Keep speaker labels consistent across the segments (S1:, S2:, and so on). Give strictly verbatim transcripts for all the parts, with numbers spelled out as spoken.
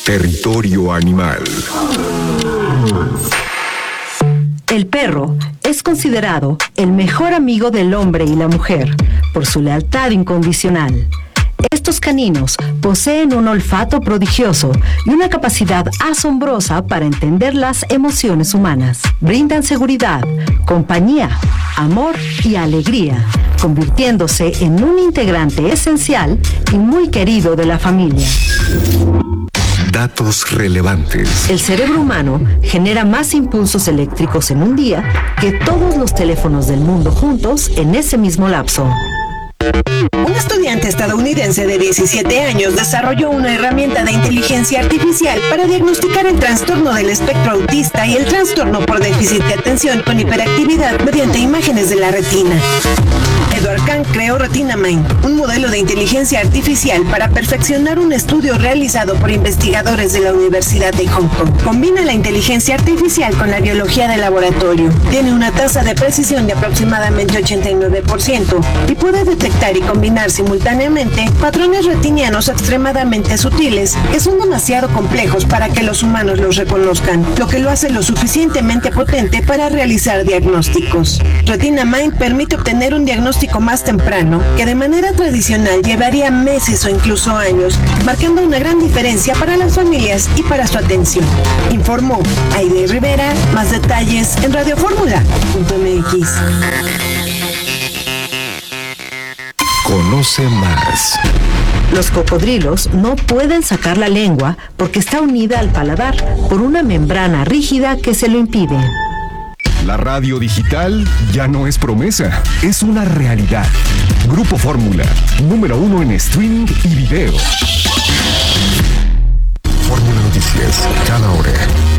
S1: Territorio Animal.
S2: El perro es considerado el mejor amigo del hombre y la mujer por su lealtad incondicional. Estos caninos poseen un olfato prodigioso y una capacidad asombrosa para entender las emociones humanas. Brindan seguridad, compañía, amor y alegría, convirtiéndose en un integrante esencial y muy querido de la familia.
S1: Datos relevantes.
S2: El cerebro humano genera más impulsos eléctricos en un día que todos los teléfonos del mundo juntos en ese mismo lapso.
S3: Un estudiante estadounidense de diecisiete años desarrolló una herramienta de inteligencia artificial para diagnosticar el trastorno del espectro autista y el trastorno por déficit de atención con hiperactividad mediante imágenes de la retina. Edward Kang creó RetinaMind, un modelo de inteligencia artificial para perfeccionar un estudio realizado por investigadores de la Universidad de Hong Kong. Combina la inteligencia artificial con la biología de laboratorio. Tiene una tasa de precisión de aproximadamente ochenta y nueve por ciento y puede detectar y combinar simultáneamente patrones retinianos extremadamente sutiles que son demasiado complejos para que los humanos los reconozcan, lo que lo hace lo suficientemente potente para realizar diagnósticos. RetinaMind permite obtener un diagnóstico más temprano que de manera tradicional llevaría meses o incluso años, marcando una gran diferencia para las familias y para su atención. Informó Aide Rivera. Más detalles en radio fórmula punto m x.
S1: Conoce más.
S2: Los cocodrilos no pueden sacar la lengua porque está unida al paladar por una membrana rígida que se lo impide.
S1: La radio digital ya no es promesa, es una realidad. Grupo Fórmula, número uno en streaming y video. Fórmula Noticias, cada hora.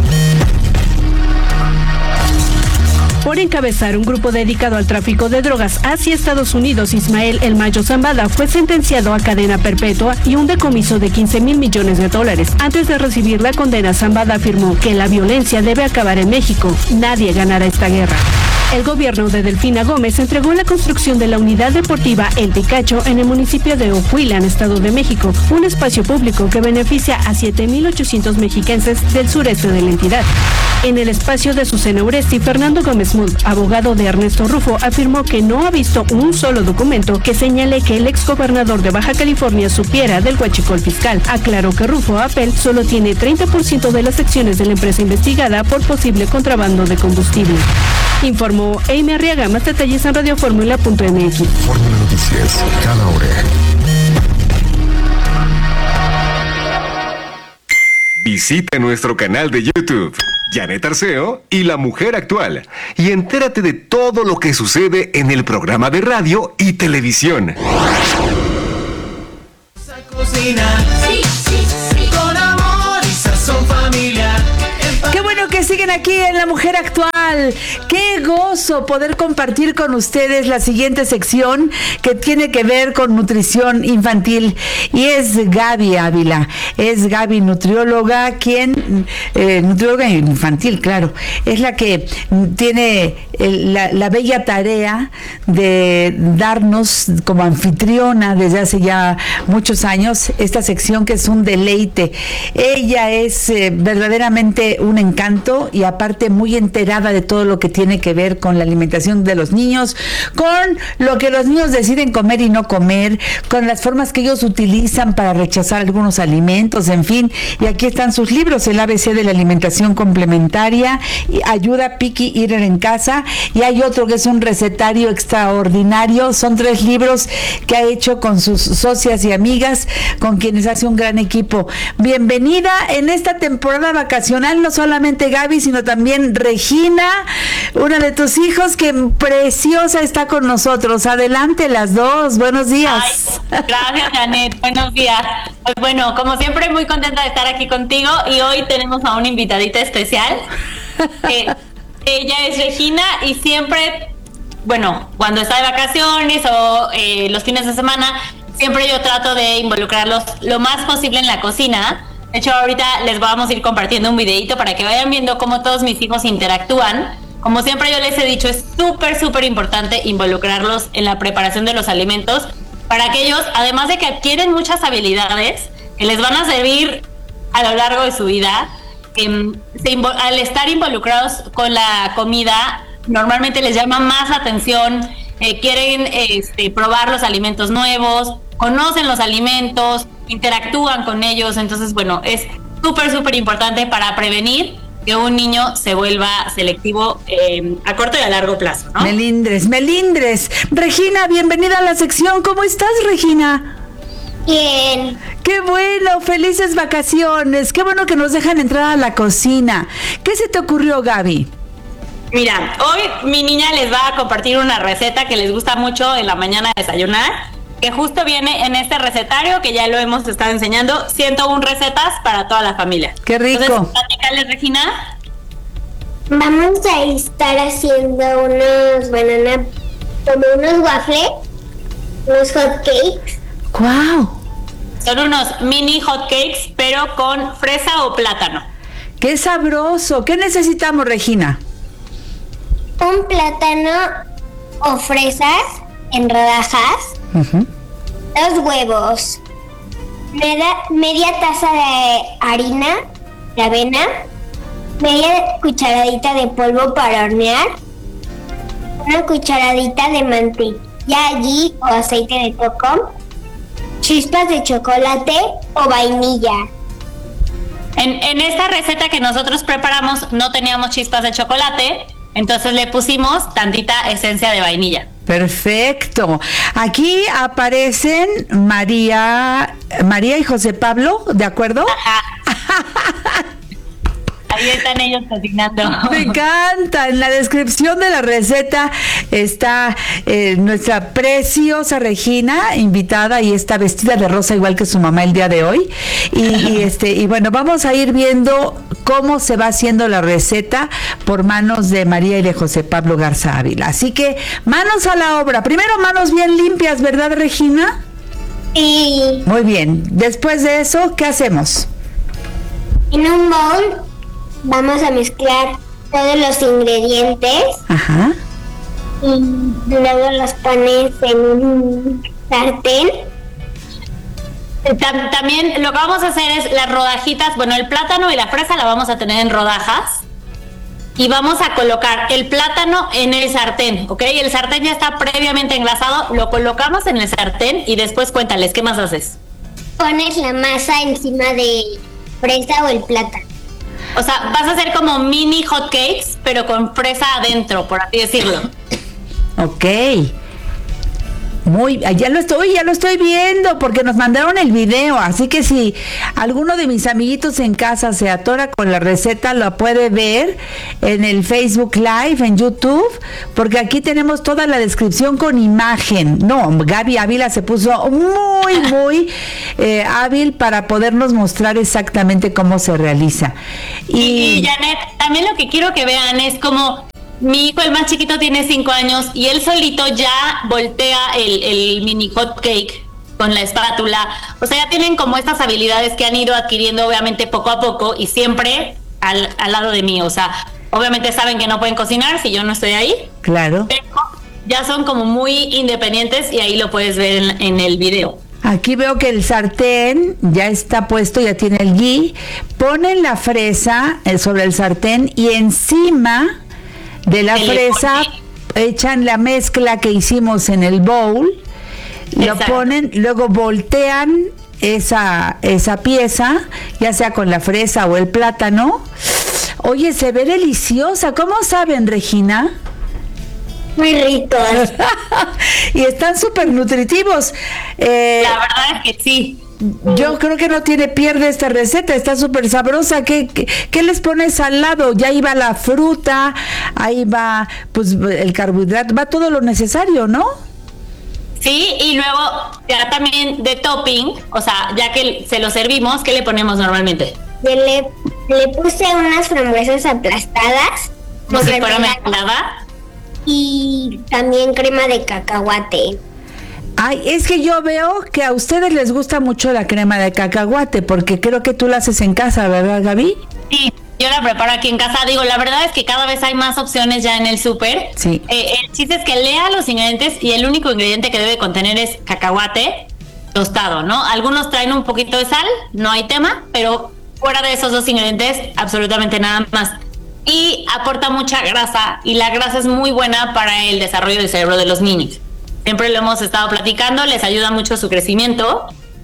S4: Por encabezar un grupo dedicado al tráfico de drogas hacia Estados Unidos, Ismael El Mayo Zambada fue sentenciado a cadena perpetua y un decomiso de quince mil millones de dólares. Antes de recibir la condena, Zambada afirmó que la violencia debe acabar en México. Nadie ganará esta guerra. El gobierno de Delfina Gómez entregó la construcción de la unidad deportiva El Picacho en el municipio de Ocuilan, Estado de México, un espacio público que beneficia a siete mil ochocientos mexiquenses del sureste de la entidad. En el espacio de Susana Uresti, Fernando Gómez Mudd, abogado de Ernesto Rufo, afirmó que no ha visto un solo documento que señale que el exgobernador de Baja California supiera del huachicol fiscal. Aclaró que Rufo Apel solo tiene treinta por ciento de las acciones de la empresa investigada por posible contrabando de combustible. Informó Amy Arriaga. Más detalles en radio fórmula punto m x.
S1: Fórmula Noticias, cada hora. Visita nuestro canal de YouTube, Janet Arceo y La Mujer Actual, y entérate de todo lo que sucede en el programa de radio y televisión.
S5: Cocina, sí, sí, sí. Con amor y sazón familiar.
S6: Qué bueno que siguen aquí en La Mujer Actual. Qué gozo poder compartir con ustedes la siguiente sección que tiene que ver con nutrición infantil, y es Gaby Ávila. Es Gaby, nutrióloga, quien, eh, nutrióloga infantil, claro, es la que tiene el, la, la bella tarea de darnos como anfitriona desde hace ya muchos años esta sección que es un deleite. Ella es eh, verdaderamente un encanto y aparte muy enterada de todo lo que tiene que ver con la alimentación de los niños, con lo que los niños deciden comer y no comer, con las formas que ellos utilizan para rechazar algunos alimentos, en fin. Y aquí están sus libros: el A B C de la alimentación complementaria, y Ayuda Picky Eater en casa, y hay otro que es un recetario extraordinario. Son tres libros que ha hecho con sus socias y amigas, con quienes hace un gran equipo. Bienvenida en esta temporada vacacional, no solamente Gaby, sino también Regina, una de tus hijos que preciosa está con nosotros. Adelante las dos, buenos días.
S7: Ay, gracias, Janet, buenos días. Pues bueno, como siempre, muy contenta de estar aquí contigo, y hoy tenemos a una invitadita especial. Eh, ella es Regina, y siempre, bueno, cuando está de vacaciones o eh, los fines de semana, siempre yo trato de involucrarlos lo más posible en la cocina. De hecho, ahorita les vamos a ir compartiendo un videito para que vayan viendo cómo todos mis hijos interactúan. Como siempre yo les he dicho, es súper, súper importante involucrarlos en la preparación de los alimentos, para que ellos, además de que adquieren muchas habilidades que les van a servir a lo largo de su vida. Eh, se invo- al estar involucrados con la comida, normalmente les llama más la atención, eh, quieren este, probar los alimentos nuevos, conocen los alimentos, interactúan con ellos. Entonces, bueno, es súper, súper importante para prevenir que un niño se vuelva selectivo eh, a corto y a largo plazo, ¿no?
S6: Melindres, Melindres. Regina, bienvenida a la sección. ¿Cómo estás, Regina?
S8: Bien.
S6: Qué bueno, felices vacaciones. Qué bueno que nos dejan entrar a la cocina. ¿Qué se te ocurrió, Gaby?
S7: Mira, hoy mi niña les va a compartir una receta que les gusta mucho en la mañana desayunar, que justo viene en este recetario que ya lo hemos estado enseñando, ciento una recetas para toda la familia.
S6: ¡Qué rico!
S7: Entonces, platícales, Regina.
S8: Vamos a estar haciendo unos banana, como unos waffles, unos hot cakes.
S6: ¡Guau!
S7: Son unos mini hot cakes, pero con fresa o plátano.
S6: ¡Qué sabroso! ¿Qué necesitamos, Regina?
S8: Un plátano o fresas en rodajas,
S6: Uh-huh.
S8: dos huevos, media, media taza de harina de avena, media cucharadita de polvo para hornear, una cucharadita de mantequilla allí o aceite de coco, chispas de chocolate o vainilla.
S7: En, en esta receta que nosotros preparamos no teníamos chispas de chocolate, entonces le pusimos tantita esencia de vainilla.
S6: Perfecto. Aquí aparecen María, María y José Pablo, ¿de acuerdo?
S7: Ahí están ellos cocinando.
S6: Me encanta. En la descripción de la receta está eh, nuestra preciosa Regina, invitada, y está vestida de rosa igual que su mamá el día de hoy. Y, y este y bueno, vamos a ir viendo cómo se va haciendo la receta por manos de María y de José Pablo Garza Ávila. Así que manos a la obra. Primero manos bien limpias, ¿verdad, Regina?
S8: Y
S6: Muy bien. Después de eso, ¿qué hacemos?
S8: en un bowl vamos a mezclar todos los ingredientes
S6: Ajá.
S8: y luego los pones en un sartén.
S7: Tam- También lo que vamos a hacer es las rodajitas, bueno, el plátano y la fresa la vamos a tener en rodajas y vamos a colocar el plátano en el sartén, ¿ok? El sartén ya está previamente engrasado, lo colocamos en el sartén y después cuéntales, ¿qué más haces?
S8: Pones la masa encima de fresa o el plátano.
S7: O sea, vas a hacer como mini hot cakes, pero con fresa adentro, por así decirlo.
S6: Ok. Muy, ya lo estoy, ya lo estoy viendo, porque nos mandaron el video, así que si alguno de mis amiguitos en casa se atora con la receta, la puede ver en el Facebook Live, en YouTube, porque aquí tenemos toda la descripción con imagen. No, Gaby Ávila se puso muy, muy eh, hábil para podernos mostrar exactamente cómo se realiza.
S7: Y, y Janet, también lo que quiero que vean es como mi hijo, el más chiquito, tiene cinco años y él solito ya voltea el, el mini hot cake con la espátula. O sea, ya tienen como estas habilidades que han ido adquiriendo obviamente poco a poco y siempre al, al lado de mí. O sea, obviamente saben que no pueden cocinar si yo no estoy ahí.
S6: Claro.
S7: Pero ya son como muy independientes y ahí lo puedes ver en, en el video.
S6: Aquí veo que el sartén ya está puesto, ya tiene el ghee. Ponen la fresa eh, sobre el sartén y encima de la
S7: Se le
S6: fresa
S7: pone-
S6: echan la mezcla que hicimos en el bowl, lo
S7: Exacto.
S6: ponen, luego voltean esa, esa pieza, ya sea con la fresa o el plátano. Oye, se ve deliciosa. ¿Cómo saben, Regina?
S8: Muy ricos.
S6: Y están súper nutritivos. Eh,
S7: La verdad es que sí.
S6: Yo creo que no tiene pierde esta receta, está súper sabrosa. ¿Qué, qué, qué les pones al lado? Ya iba la fruta, ahí va pues el carbohidrato, va todo lo necesario, ¿no?
S7: Sí, y luego ya también de topping, o sea, ya que se lo servimos, ¿qué le ponemos normalmente?
S8: Yo le, le puse unas frambuesas aplastadas
S7: Como si fuera
S8: mermelada
S7: mezclada.
S8: y también crema de cacahuate.
S6: Ay, es que yo veo que a ustedes les gusta mucho la crema de cacahuate, porque creo que tú la haces en casa, ¿verdad, Gaby?
S7: Sí, yo la preparo aquí en casa. Digo, la verdad es que cada vez hay más opciones ya en el súper.
S6: Sí.
S7: Eh, el chiste es que lea los ingredientes y el único ingrediente que debe contener es cacahuate tostado, ¿no? Algunos traen un poquito de sal, no hay tema, pero Fuera de esos dos ingredientes, absolutamente nada más. Y aporta mucha grasa, y la grasa es muy buena para el desarrollo del cerebro de los niños. Siempre lo hemos estado platicando, les ayuda mucho a su crecimiento.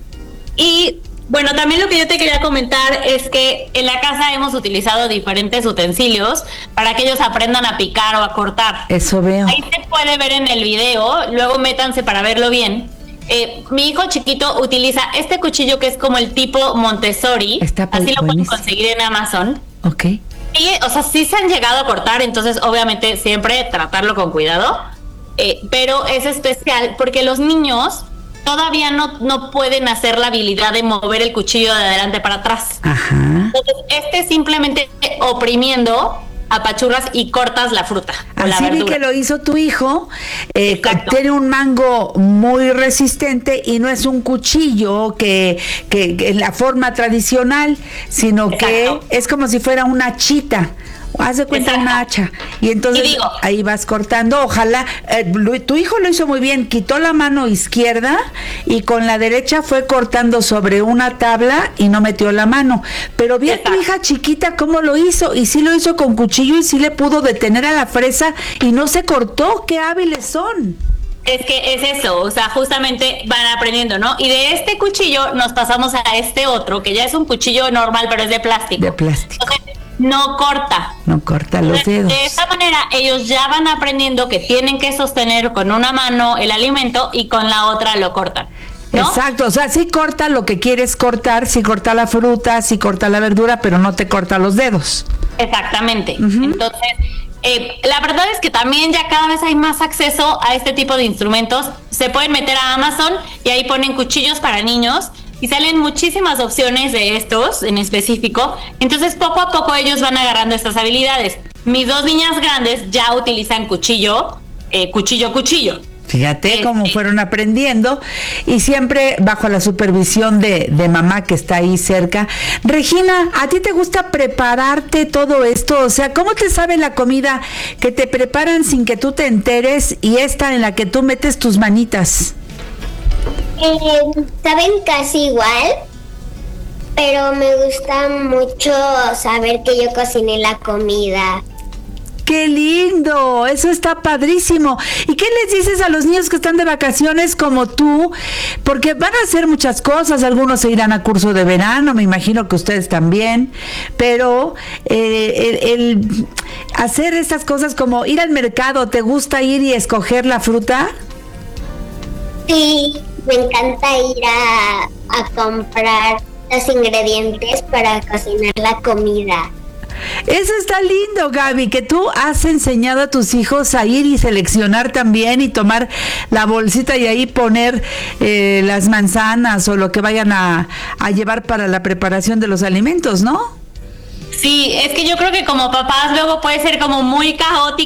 S7: Y bueno, también lo que yo te quería comentar es que en la casa hemos utilizado diferentes utensilios para que ellos aprendan a picar o a cortar.
S6: Eso veo.
S7: Ahí se puede ver en el video, luego métanse para verlo bien. Eh, mi hijo chiquito utiliza este cuchillo que es como el tipo Montessori.
S6: Está
S7: así lo pueden
S6: buenísimo.
S7: conseguir en Amazon.
S6: Ok.
S7: Y, o sea, sí se han llegado a cortar, entonces obviamente siempre tratarlo con cuidado. Eh, pero es especial porque los niños todavía no, no pueden hacer la habilidad de mover el cuchillo de adelante para atrás.
S6: Ajá.
S7: Entonces, este simplemente oprimiendo apachurras y cortas la fruta o la
S6: Así vi
S7: verdura.
S6: que lo hizo tu hijo. Eh,
S7: Exacto.
S6: tiene un mango muy resistente y no es un cuchillo que, que, que en la forma tradicional, sino
S7: Exacto.
S6: que es como si fuera una chita. Haz de cuenta
S7: Exacto.
S6: una hacha. Y entonces
S7: Y digo,
S6: ahí vas cortando. Ojalá, eh, lo- tu hijo lo hizo muy bien. Quitó la mano izquierda y con la derecha fue cortando sobre una tabla y no metió la mano. Pero vi a tu
S7: Exacto.
S6: hija chiquita cómo lo hizo. Y sí lo hizo con cuchillo y sí le pudo detener a la fresa y no se cortó. ¡Qué hábiles son!
S7: es que es eso, o sea, justamente van aprendiendo, ¿no? Y de este cuchillo nos pasamos a este otro, que ya es un cuchillo normal, pero es de plástico.
S6: De plástico.
S7: Entonces, no corta.
S6: No corta los
S7: Entonces,
S6: dedos.
S7: de esta manera, ellos ya van aprendiendo que tienen que sostener con una mano el alimento y con la otra lo cortan, ¿no?
S6: Exacto, o sea, sí corta lo que quieres cortar, sí corta la fruta, sí corta la verdura, pero no te corta los dedos.
S7: Exactamente.
S6: Ujú.
S7: Entonces, eh, la verdad es que también ya cada vez hay más acceso a este tipo de instrumentos. Se pueden meter a Amazon y ahí ponen cuchillos para niños y salen muchísimas opciones de estos en específico. Entonces, poco a poco ellos van agarrando estas habilidades. Mis dos niñas grandes ya utilizan cuchillo, eh, cuchillo, cuchillo.
S6: Fíjate
S7: Sí,
S6: cómo
S7: sí.
S6: fueron aprendiendo y siempre bajo la supervisión de, de mamá que está ahí cerca. Regina, ¿a ti te gusta prepararte todo esto? O sea, ¿cómo te sabe la comida que te preparan sin que tú te enteres y esta en la que tú metes tus manitas?
S8: Eh, saben casi igual, pero me gusta mucho saber que yo cociné la comida.
S6: ¡Qué lindo! Eso está padrísimo. ¿Y qué les dices a los niños que están de vacaciones como tú? Porque van a hacer muchas cosas, algunos se irán a curso de verano, me imagino que ustedes también, pero eh, el, el hacer estas cosas como ir al mercado, ¿te gusta ir y escoger la fruta?
S8: Sí, me encanta ir a, a comprar los ingredientes para cocinar la comida.
S6: Eso está lindo, Gaby, que tú has enseñado a tus hijos a ir y seleccionar también y tomar la bolsita y ahí poner eh, las manzanas o lo que vayan a, a llevar para la preparación de los alimentos, ¿no?
S7: Sí, es que yo creo que como papás luego puede ser como muy caótico